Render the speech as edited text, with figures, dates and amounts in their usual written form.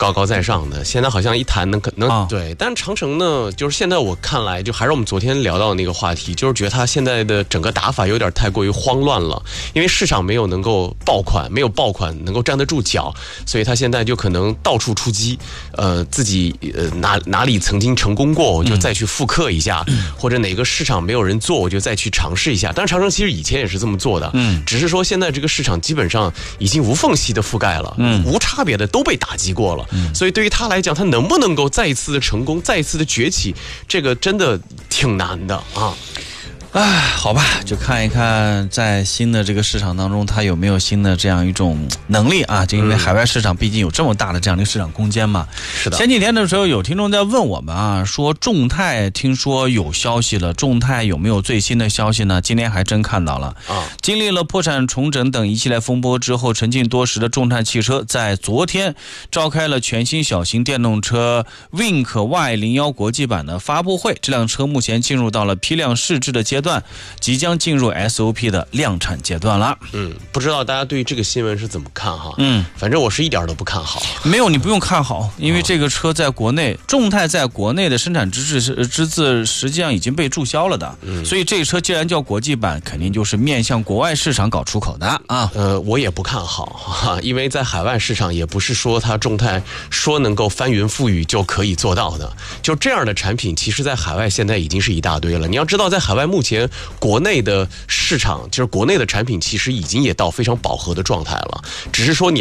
高高在上的，现在好像一谈可能对，但是长城呢，就是现在我看来，就还是我们昨天聊到的那个话题，就是觉得他现在的整个打法有点太过于慌乱了，因为市场没有能够爆款，没有爆款能够站得住脚，所以他现在就可能到处出击，自己哪里曾经成功过，我就再去复刻一下，或者哪个市场没有人做，我就再去尝试一下。当然，长城其实以前也是这么做的，只是说现在这个市场基本上已经无缝隙的覆盖了，无差别的都被打击过了，所以对于他来讲，他能不能够再一次的成功，再一次的崛起，这个真的挺难的啊。 好吧，就看一看在新的这个市场当中，它有没有新的这样一种能力啊？就因为海外市场毕竟有这么大的这样的市场空间嘛。 是的。 前几天的时候，有听众在问我们啊，说众泰听说有消息了，众泰有没有最新的消息呢？今天还真看到了啊。经历了破产、重整等一系列风波之后，沉浸多时的众泰汽车在昨天召开了全新小型电动车 Wink Y01国际版的发布会。这辆车目前进入到了批量试制的阶段，即将进入 SOP 的量产阶段了。 不知道大家对这个新闻是怎么看哈？反正我是一点都不看好。 没有，你不用看好，因为这个车在国内，众泰在国内的生产资实际上已经被注销了的。所以这车既然叫国际版，肯定就是面向国外市场搞出口的啊。 我也不看好，因为在海外市场也不是说它众泰说能够翻云覆雨就可以做到的。就这样的产品，其实在海外现在已经是一大堆了。你要知道，在海外目前国内的市场，就是国内的产品，其实已经也到非常饱和的状态了，只是说你